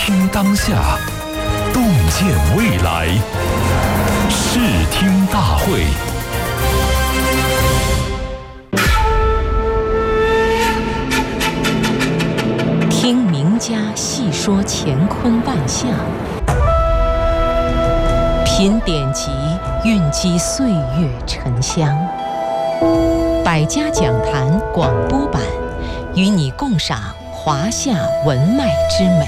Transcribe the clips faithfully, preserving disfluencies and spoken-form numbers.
听当下，洞见未来。视听大会。 听名家细说乾坤万象，品典籍蕴积岁月沉香。百家讲坛广播版，与你共赏华夏文脉之美。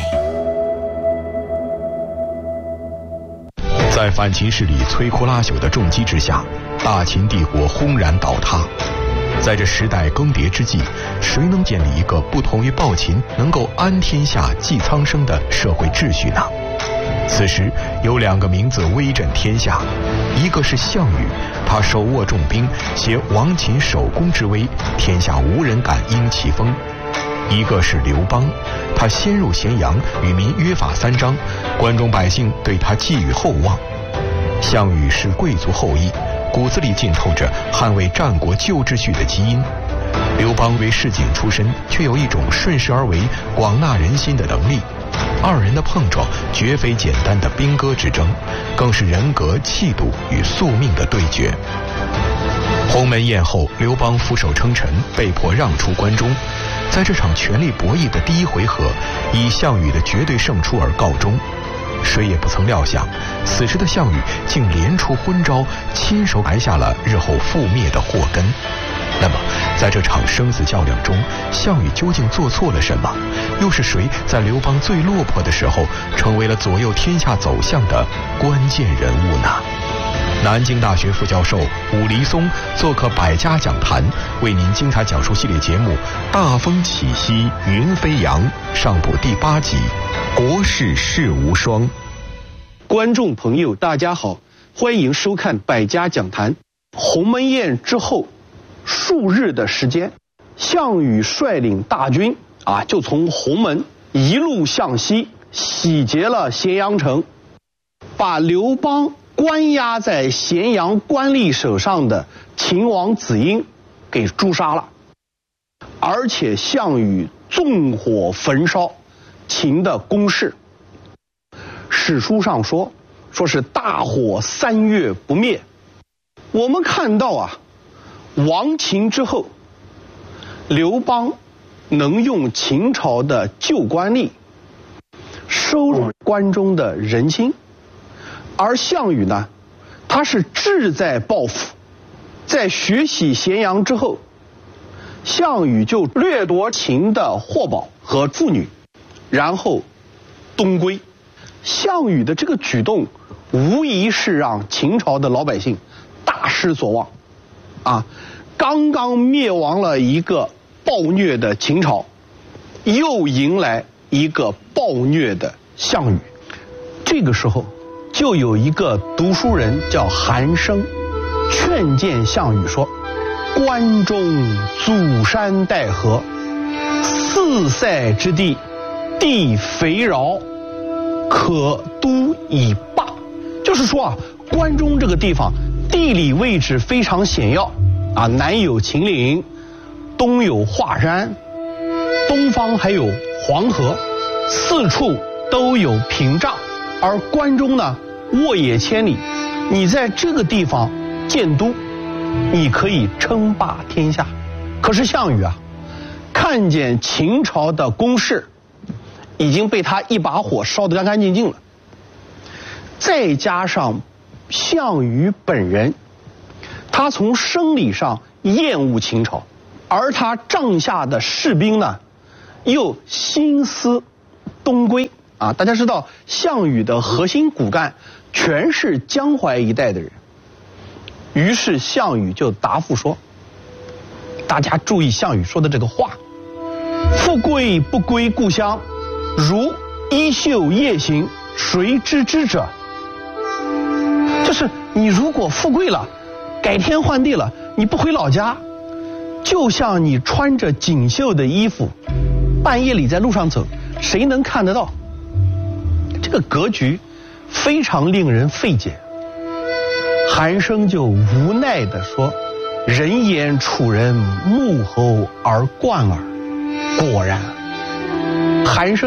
在反秦势力摧枯拉朽的重击之下，大秦帝国轰然倒塌。在这时代更迭之际，谁能建立一个不同于暴秦能够安天下济苍生的社会秩序呢？此时有两个名字威震天下，一个是项羽，他手握重兵，携亡秦首功之威，天下无人敢应其风；一个是刘邦，他先入咸阳，与民约法三章，关中百姓对他寄予厚望。项羽是贵族后裔，骨子里浸透着捍卫战国旧秩序的基因。刘邦为市井出身，却有一种顺势而为、广纳人心的能力。二人的碰撞绝非简单的兵戈之争，更是人格、气度与宿命的对决。鸿门宴后，刘邦俯首称臣，被迫让出关中。在这场权力博弈的第一回合，以项羽的绝对胜出而告终。谁也不曾料想，此时的项羽竟连出昏招，亲手埋下了日后覆灭的祸根。那么在这场生死较量中，项羽究竟做错了什么？又是谁在刘邦最落魄的时候，成为了左右天下走向的关键人物呢？南京大学副教授武黎松做客百家讲坛，为您精彩讲述系列节目《大风起兮云飞扬》上部第八集《国士世无双》。 观众朋友大家好，欢迎收看百家讲坛。鸿门宴之后数日的时间，项羽率领大军啊，就从鸿门一路向西，洗劫了咸阳城，把刘邦关押在咸阳官吏手上的秦王子婴给诛杀了，而且项羽纵火焚烧秦的宫室。史书上说，说是大火三月不灭。我们看到啊，亡秦之后，刘邦能用秦朝的旧官吏收入关中的人心，而项羽呢，他是志在报复。在血洗咸阳之后，项羽就掠夺秦的货宝和妇女，然后东归。项羽的这个举动无疑是让秦朝的老百姓大失所望啊！刚刚灭亡了一个暴虐的秦朝，又迎来一个暴虐的项羽。这个时候就有一个读书人叫韩生，劝谏项羽说：关中阻山带河，四塞之地，地肥饶，可都以霸。就是说啊，关中这个地方地理位置非常险要啊，南有秦岭，东有华山，东方还有黄河，四处都有屏障。而关中呢，沃野千里，你在这个地方建都，你可以称霸天下。可是项羽啊，看见秦朝的宫室已经被他一把火烧得干干净净了，再加上项羽本人，他从生理上厌恶秦朝，而他帐下的士兵呢，又心思东归啊。大家知道，项羽的核心骨干全是江淮一带的人。于是项羽就答复说，大家注意项羽说的这个话：富贵不归故乡，如衣袖夜行，谁知之者？就是你如果富贵了，改天换地了，你不回老家，就像你穿着锦绣的衣服，半夜里在路上走，谁能看得到？这个格局非常令人费解。韩生就无奈地说：人言楚人目猴而冠耳。果然，韩生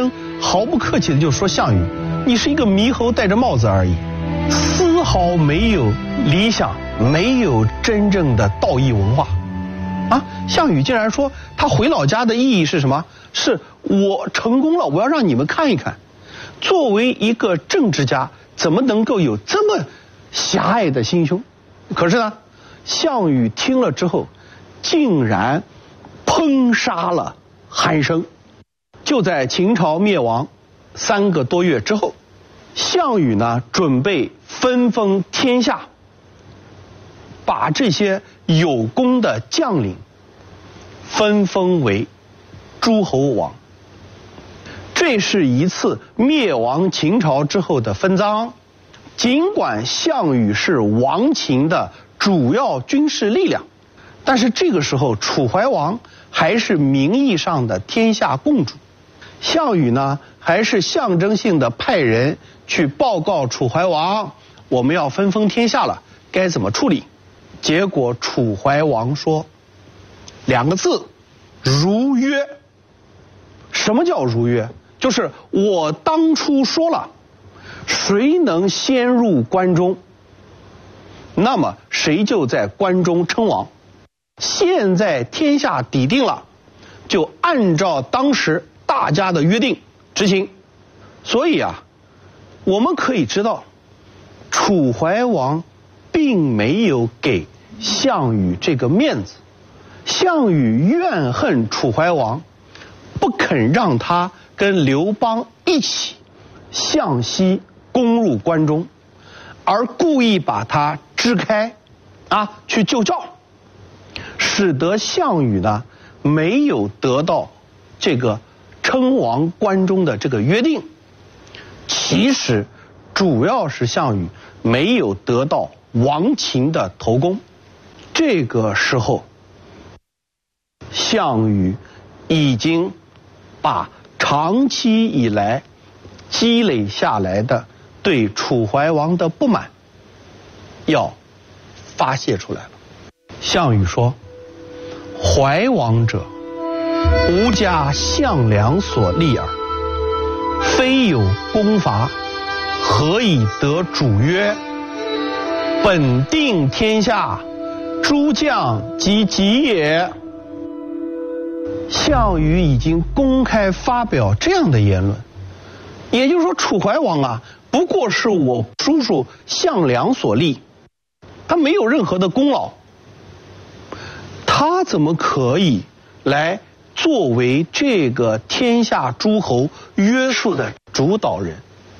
毫不客气的就说项羽，你是一个猕猴戴着帽子而已，丝毫没有理想，没有真正的道义文化。啊，项羽竟然说他回老家的意义是什么？是我成功了，我要让你们看一看，作为一个政治家，怎么能够有这么狭隘的心胸？可是呢，项羽听了之后，竟然烹杀了韩生。就在秦朝灭亡三个多月之后，项羽呢准备分封天下，把这些有功的将领分封为诸侯王。这是一次灭亡秦朝之后的分赃。尽管项羽是亡秦的主要军事力量，但是这个时候楚怀王还是名义上的天下共主。项羽呢还是象征性的派人去报告楚怀王，我们要分封天下了，该怎么处理？结果楚怀王说两个字：如约。什么叫如约？就是我当初说了，谁能先入关中，那么谁就在关中称王。现在天下底定了，就按照当时大家的约定执行。所以啊，我们可以知道，楚怀王并没有给项羽这个面子。项羽怨恨楚怀王，不肯让他跟刘邦一起向西攻入关中，而故意把他支开，啊，去救赵，使得项羽呢没有得到这个称王关中的这个约定。其实主要是项羽没有得到亡秦的头功。这个时候，项羽已经把长期以来积累下来的对楚怀王的不满要发泄出来了。项羽说：怀王者，吾家项梁所立耳，非有功伐，何以得主曰？本定天下，诸将及己也。项羽已经公开发表这样的言论，也就是说，楚怀王啊，不过是我叔叔项梁所立，他没有任何的功劳，他怎么可以来作为这个天下诸侯约束的主导人？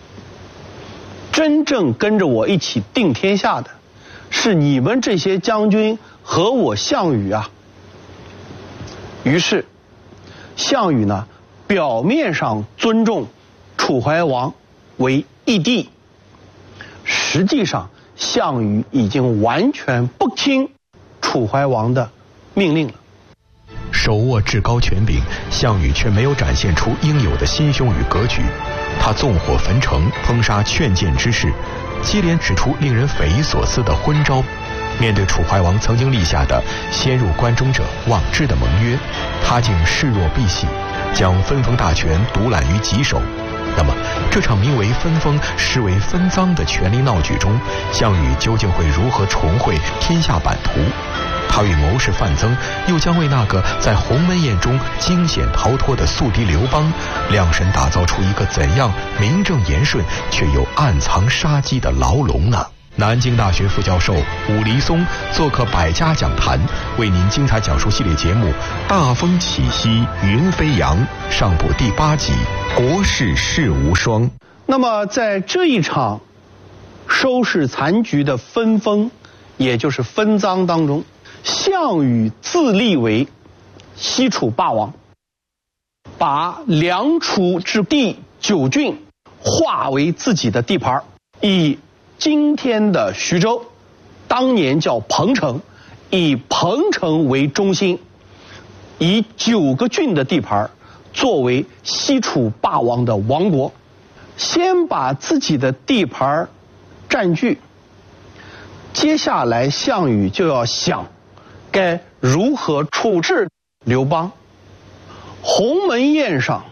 真正跟着我一起定天下的是你们这些将军和我项羽啊。于是项羽呢表面上尊重楚怀王为义帝，实际上项羽已经完全不听楚怀王的命令了。 手握至高权柄，项羽却没有展现出应有的心胸与格局。他纵火焚城，烹杀劝谏之士，接连指出令人匪夷所思的昏招。面对楚怀王曾经立下的先入关中者望之的盟约，他竟视若敝屣，将分封大权独揽于己手。那么这场名为分封实为分赃的权力闹剧中，项羽究竟会如何重绘天下版图？他与谋士范增又将为那个在鸿门宴中惊险逃脱的宿敌刘邦量身打造出一个怎样名正言顺却又暗藏杀机的牢笼呢？南京大学副教授武离松做客百家讲坛，为您精彩讲述系列节目《大风起兮云飞扬》上部第八集《国士事无双》。 那么在这一场收拾残局的分封，也就是分赃当中，项羽自立为西楚霸王，把梁楚之地九郡划为自己的地盘，以今天的徐州，当年叫彭城，以彭城为中心，以九个郡的地盘作为西楚霸王的王国。先把自己的地盘占据，接下来项羽就要想该如何处置刘邦。鸿门宴上，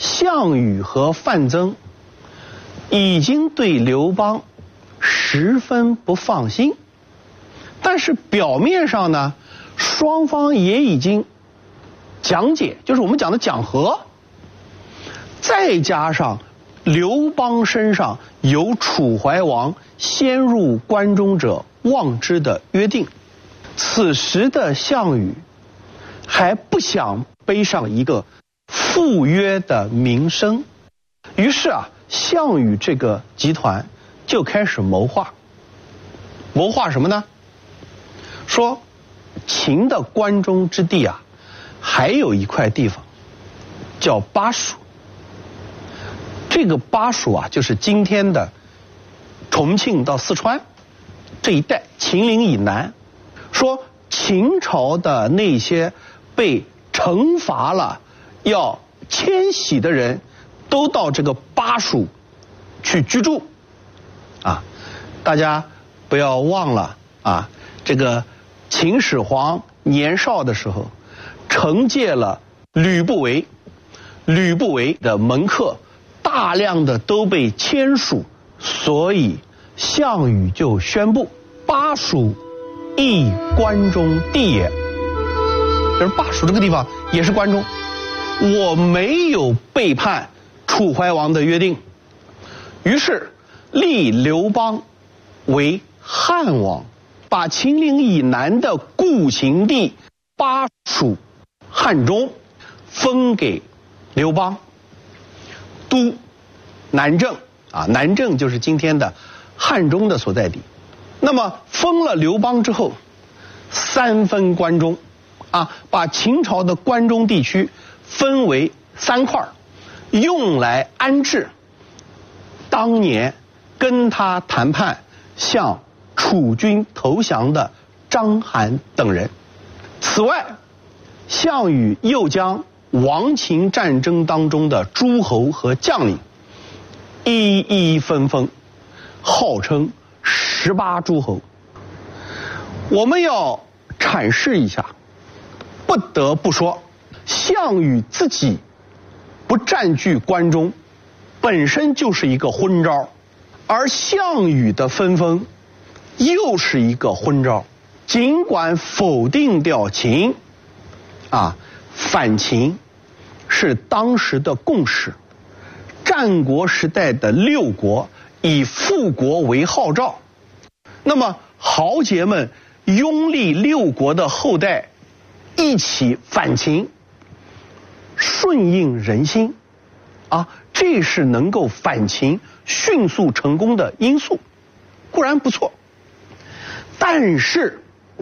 项羽和范增已经对刘邦十分不放心，但是表面上呢，双方也已经讲解，就是我们讲的讲和，再加上刘邦身上有楚怀王先入关中者望之的约定，此时的项羽还不想背上一个赴约的名声，于是啊，项羽这个集团就开始谋划。谋划什么呢？说秦的关中之地啊，还有一块地方叫巴蜀。这个巴蜀啊，就是今天的重庆到四川这一带，秦岭以南。说秦朝的那些被惩罚了要迁徙的人，都到这个巴蜀去居住。啊，大家不要忘了啊，这个秦始皇年少的时候惩戒了吕不韦，吕不韦的门客大量的都被迁属，所以项羽就宣布巴蜀亦关中地也，就是巴蜀这个地方也是关中，我没有背叛楚怀王的约定，于是立刘邦为汉王，把秦岭以南的故秦地巴蜀汉中分给刘邦，都南郑啊，南郑就是今天的汉中的所在地。那么分了刘邦之后，三分关中啊，把秦朝的关中地区分为三块，用来安置当年跟他谈判向楚军投降的章邯等人。此外，项羽又将亡秦战争当中的诸侯和将领一一分封，号称十八诸侯。我们要阐释一下，不得不说，项羽自己不占据关中本身就是一个昏招，而项羽的分封又是一个昏招。尽管否定掉秦啊，反秦是当时的共识，战国时代的六国以复国为号召，那么豪杰们拥立六国的后代一起反秦，顺应人心啊，这是能够反秦迅速成功的因素，固然不错，但是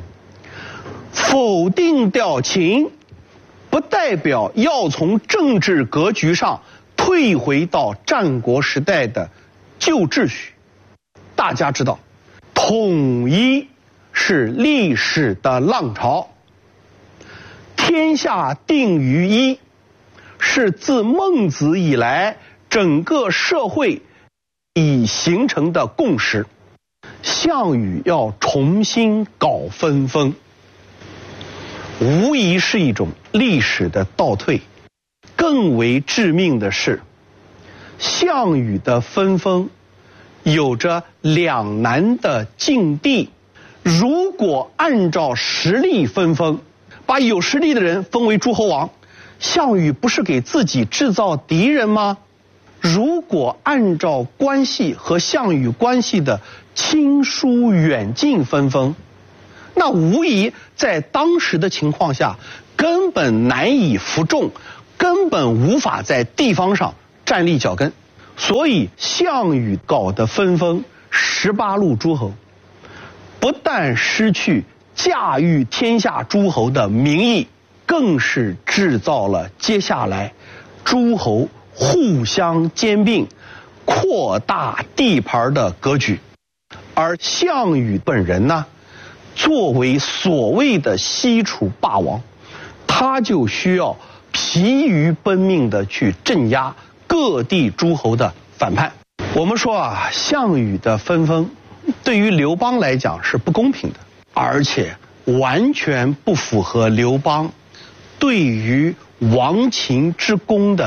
否定掉秦不代表要从政治格局上退回到战国时代的旧秩序。大家知道，统一是历史的浪潮，天下定于一是自孟子以来整个社会已形成的共识。项羽要重新搞分封，无疑是一种历史的倒退。更为致命的是，项羽的分封有着两难的境地。如果按照实力分封，把有实力的人封为诸侯王，项羽不是给自己制造敌人吗？如果按照关系和项羽关系的亲疏远近分封，那无疑在当时的情况下根本难以服众，根本无法在地方上站立脚跟。所以项羽搞的分封十八路诸侯，不但失去驾驭天下诸侯的名义，更是制造了接下来诸侯互相兼并、扩大地盘的格局。而项羽本人呢，作为所谓的西楚霸王，他就需要疲于奔命的去镇压各地诸侯的反叛。我们说啊，项羽的分封对于刘邦来讲是不公平的，而且完全不符合刘邦对于亡秦之功的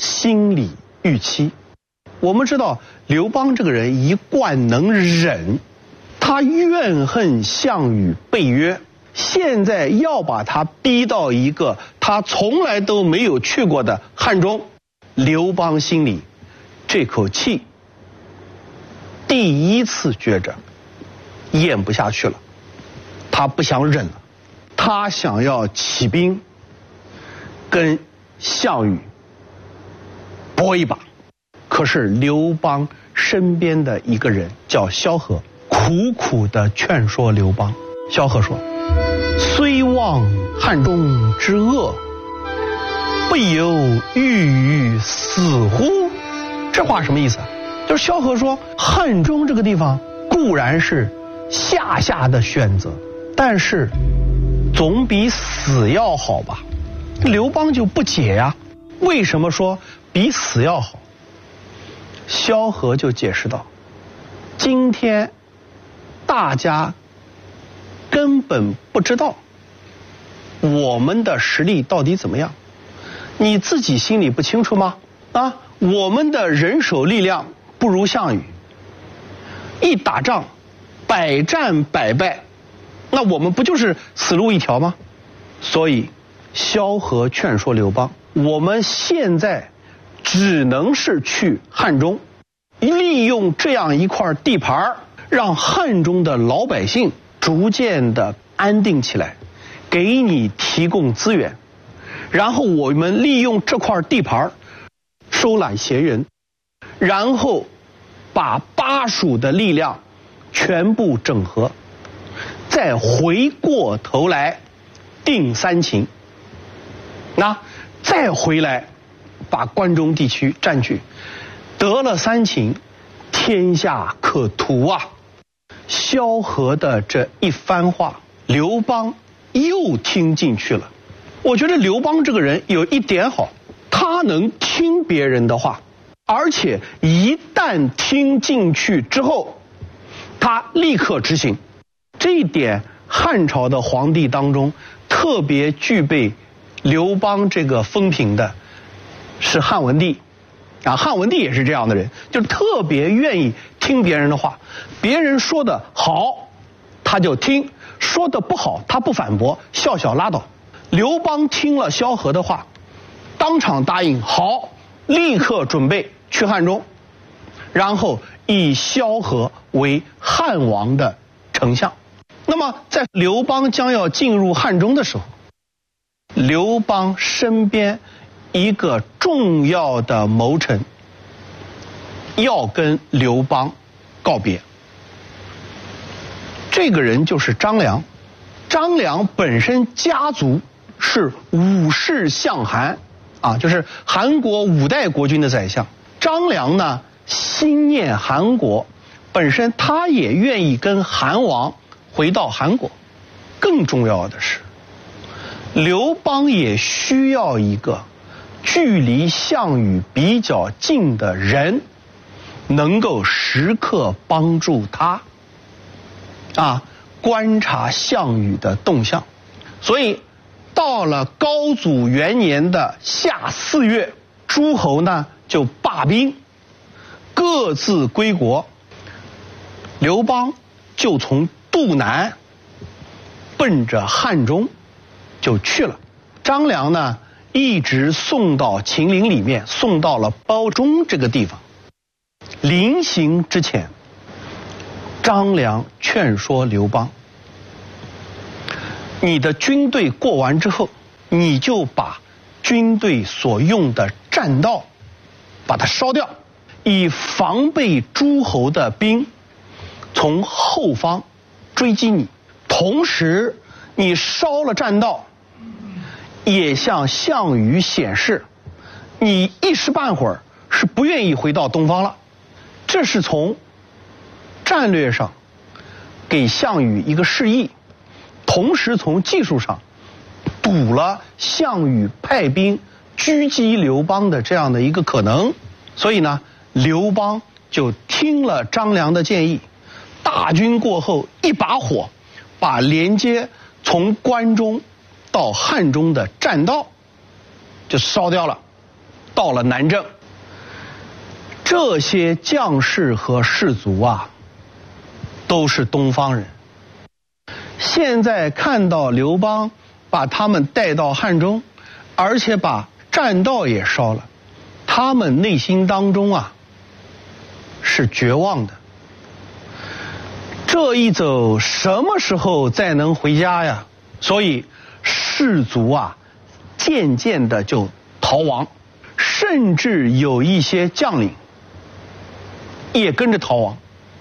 心理预期。我们知道刘邦这个人一贯能忍，他怨恨项羽背约，现在要把他逼到一个他从来都没有去过的汉中，刘邦心里这口气第一次觉着咽不下去了，他不想忍了，他想要起兵跟项羽搏一把。可是刘邦身边的一个人叫萧何，苦苦地劝说刘邦。萧何说：虽望汉中之恶，不由郁郁死乎？这话什么意思啊？就是萧何说，汉中这个地方固然是下下的选择，但是总比死要好吧？刘邦就不解呀，为什么说比死要好？萧何就解释道：今天大家根本不知道我们的实力到底怎么样，你自己心里不清楚吗？啊，我们的人手力量不如项羽，一打仗百战百败，那我们不就是死路一条吗？所以萧何劝说刘邦，我们现在只能是去汉中，利用这样一块地盘，让汉中的老百姓逐渐的安定起来，给你提供资源，然后我们利用这块地盘收揽贤人，然后把巴蜀的力量全部整合，再回过头来定三秦，那再回来把关中地区占据，得了三秦，天下可图啊！萧何的这一番话，刘邦又听进去了。我觉得刘邦这个人有一点好，他能听别人的话，而且一旦听进去之后，他立刻执行。这一点汉朝的皇帝当中特别具备刘邦这个风评的是汉文帝啊，汉文帝也是这样的人，就特别愿意听别人的话，别人说的好他就听，说的不好他不反驳，笑笑拉倒。刘邦听了萧何的话，当场答应好，立刻准备去汉中，然后以萧何为汉王的丞相。那么在刘邦将要进入汉中的时候，刘邦身边一个重要的谋臣要跟刘邦告别，这个人就是张良。张良本身家族是五世相韩啊，就是韩国五代国君的宰相。张良呢，心念韩国，本身他也愿意跟韩王回到韩国。更重要的是，刘邦也需要一个距离项羽比较近的人，能够时刻帮助他啊观察项羽的动向。所以到了高祖元年的夏四月，诸侯呢就罢兵，各自归国。刘邦就从渡南奔着汉中就去了。张良呢一直送到秦岭里面，送到了褒中这个地方。临行之前，张良劝说刘邦，你的军队过完之后，你就把军队所用的栈道把它烧掉，以防备诸侯的兵从后方追击你。同时你烧了栈道，也向项羽显示你一时半会儿是不愿意回到东方了。这是从战略上给项羽一个示意，同时从技术上堵了项羽派兵狙击刘邦的这样的一个可能。所以呢，刘邦就听了张良的建议，大军过后一把火把连接从关中到汉中的栈道就烧掉了。 到了南郑。这些将士和士卒啊，都是东方人。现在看到刘邦把他们带到汉中，而且把栈道也烧了，他们内心当中啊是绝望的。这一走什么时候再能回家呀？所以士卒啊渐渐的就逃亡，甚至有一些将领也跟着逃亡。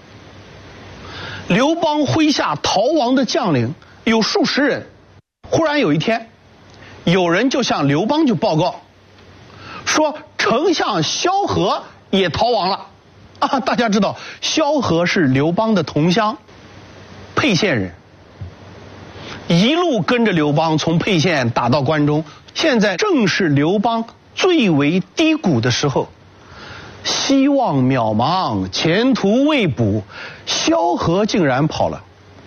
刘邦麾下逃亡的将领有数十人。忽然有一天，有人就向刘邦就报告说，丞相萧何也逃亡了啊！大家知道萧何是刘邦的同乡，沛县人，一路跟着刘邦从沛县打到关中。现在正是刘邦最为低谷的时候，希望渺茫，前途未卜，萧何竟然跑了。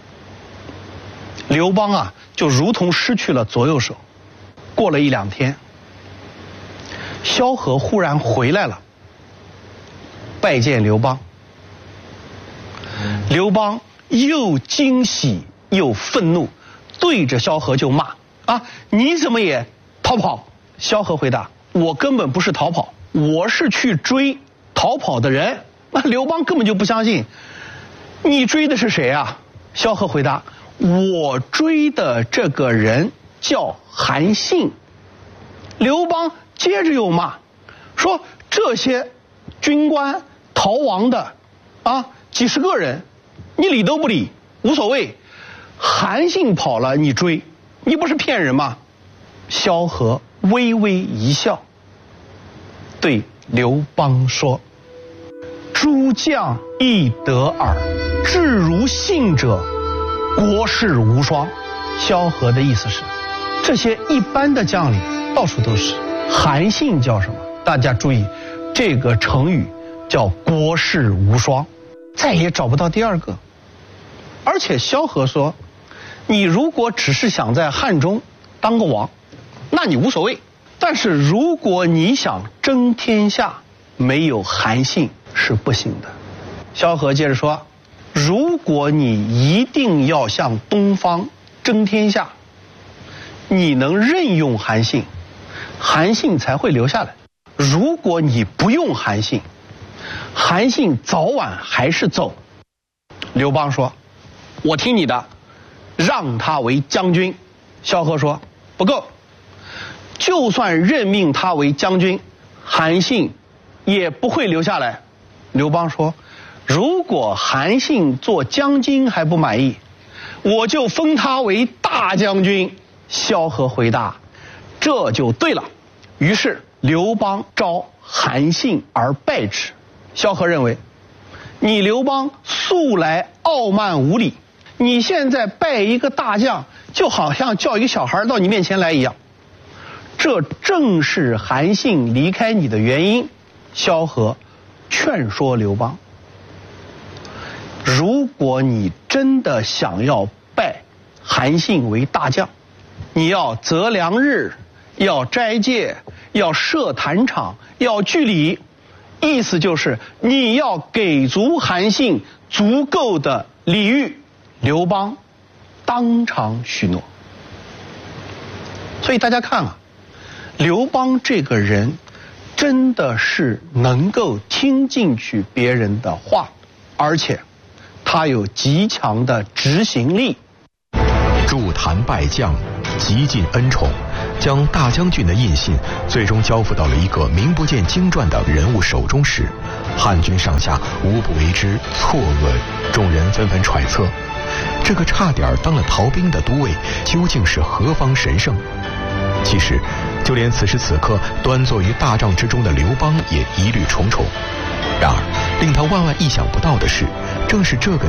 刘邦啊就如同失去了左右手。过了一两天，萧何忽然回来了，拜见刘邦。刘邦又惊喜又愤怒，对着萧何就骂啊，你怎么也逃跑？萧何回答，我根本不是逃跑，我是去追逃跑的人。那刘邦根本就不相信，你追的是谁啊？萧何回答，我追的这个人叫韩信。刘邦接着又骂说，这些军官逃亡的啊几十个人，你理都不理，无所谓。韩信跑了你追，你不是骗人吗？萧何微微一笑，对刘邦说，诸将亦得耳，至如信者，国士无双。萧何的意思是，这些一般的将领到处都是，韩信叫什么？大家注意，这个成语叫国士无双，再也找不到第二个。而且萧何说，你如果只是想在汉中当个王，那你无所谓，但是如果你想争天下，没有韩信是不行的。萧何接着说，如果你一定要向东方争天下，你能任用韩信，韩信才会留下来。如果你不用韩信，韩信早晚还是走。刘邦说，我听你的，让他为将军。萧何说，不够，就算任命他为将军，韩信也不会留下来。刘邦说，如果韩信做将军还不满意，我就封他为大将军。萧何回答，这就对了。于是刘邦召韩信而拜之。萧何认为，你刘邦素来傲慢无礼，你现在拜一个大将，就好像叫一个小孩到你面前来一样，这正是韩信离开你的原因。萧何劝说刘邦，如果你真的想要拜韩信为大将，你要择良日，要斋戒，要设坛场，要据礼，意思就是你要给足韩信足够的礼遇。刘邦当场许诺。所以大家看啊，刘邦这个人真的是能够听进去别人的话，而且他有极强的执行力。 筑坛拜将，极尽恩宠，将大将军的印信最终交付到了一个名不见经传的人物手中时，汉军上下无不为之错愕，众人纷纷揣测，这个差点当了逃兵的都尉究竟是何方神圣？其实就连此时此刻端坐于大帐之中的刘邦也疑虑重重。然而令他万万意想不到的是，正是这个